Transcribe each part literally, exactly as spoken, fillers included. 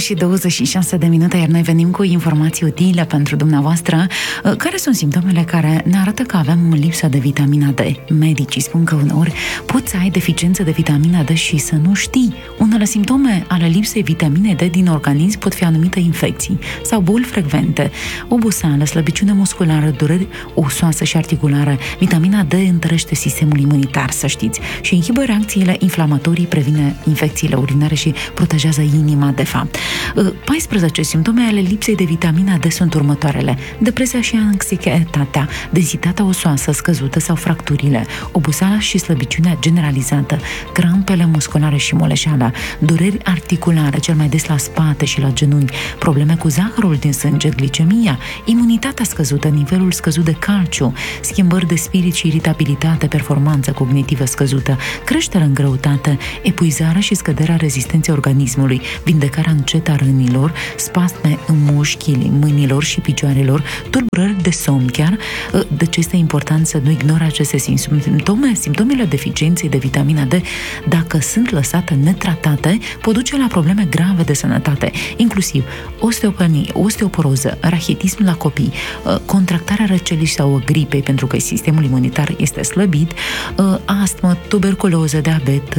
și douăzeci și șase de minute, iar noi venim cu informații utile pentru dumneavoastră. Care sunt simptomele care ne arată că avem lipsă de vitamina D? Medicii spun că uneori poți să ai deficiență de vitamina D și să nu știi. Unele simptome ale lipsei vitaminei D din organism pot fi anumite infecții sau boli frecvente, oboseală, slăbiciune musculară, dureri osoase și articulare. Vitamina D întărește sistemul imunitar, să știți, și inhibă reacțiile inflamatorii, previne infecțiile urinare și protejează inima, de fapt. paisprezece simptome ale lipsei de vitamina D sunt următoarele: depresia și anxietatea, densitatea osoasă scăzută sau fracturile, oboseala și slăbiciunea generalizată, crampele musculare și moleșeala, dureri articulare, cel mai des la spate și la genunchi, probleme cu zahărul din sânge, glicemia, imunitatea scăzută, nivelul scăzut de calciu, schimbări de spirit și iritabilitate, performanță cognitivă scăzută, creștere în greutate, epuizarea și scăderea rezistenței organismului, vindecarea încetă a rănilor, spasme în mușchii mâinilor și picioarelor, tulburări de somn chiar. Deci este important să nu ignori aceste simptome. Simptomele deficienței de vitamina D, dacă sunt lăsate netratate, pot duce la probleme grave de sănătate, inclusiv osteopenie, osteoporoză, rachitism la copii, contractarea răcelii sau gripei pentru că sistemul imunitar este slăbit, astmă, tuberculoză, diabet,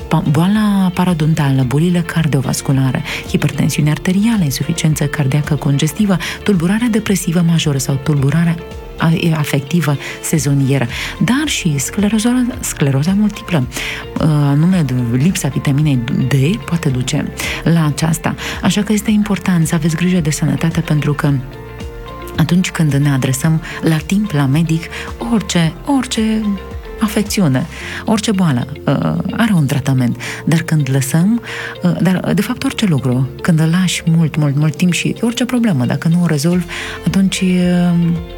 boala parodontală, bolile cardiovasculare, hipertensiune arterială, insuficiență cardiacă congestivă, tulburare depresivă majoră sau tulburare afectivă sezonieră, dar și scleroza, scleroza multiplă, anume lipsa vitaminei D poate duce la aceasta. Așa că este important să aveți grijă de sănătate, pentru că atunci când ne adresăm la timp la medic, orice, orice afecțiune, orice boală uh, are un tratament, dar când lăsăm, uh, dar de fapt orice lucru, când îl lași mult, mult, mult timp și orice problemă, dacă nu o rezolvi, atunci uh,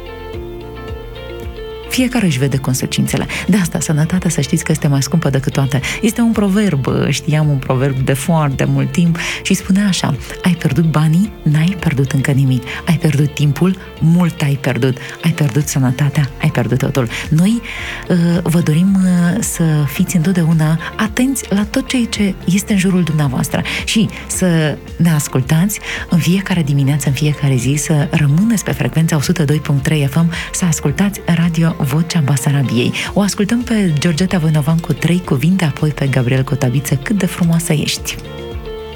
fiecare își vede consecințele. De asta, sănătatea, să știți că este mai scumpă decât toate. Este un proverb, știam un proverb de foarte mult timp și spunea așa: ai pierdut banii, n-ai pierdut încă nimic. Ai pierdut timpul, mult ai pierdut. Ai pierdut sănătatea, ai pierdut totul. Noi uh, vă dorim uh, să fiți întotdeauna atenți la tot ceea ce este în jurul dumneavoastră și să ne ascultați în fiecare dimineață, în fiecare zi, să rămâneți pe frecvența o sută doi punct trei F M, să ascultați Radio Vocea Basarabiei. O ascultăm pe Georgeta Voinovan cu Trei cuvinte, apoi pe Gabriel Cotabiță, Cât de frumoasă ești.